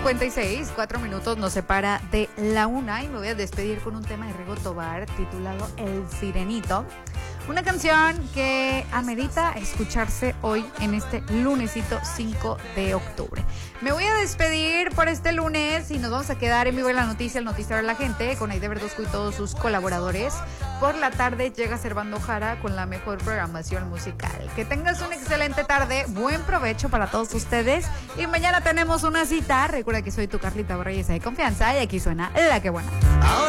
8:56, 4 minutos nos separa de la 1 y me voy a despedir con un tema de Rigo Tobar titulado El Sirenito. Una canción que amerita escucharse hoy en este lunesito 5 de octubre. Me voy a despedir por este lunes y nos vamos a quedar en vivo en la noticia, el noticiero de la gente, con Aide Verduzco y todos sus colaboradores. Por la tarde llega Servando Jara con la mejor programación musical. Que tengas una excelente tarde, buen provecho para todos ustedes y mañana tenemos una cita. Recuerda que soy tu Carlita Borreyes de confianza y aquí suena La Que Buena.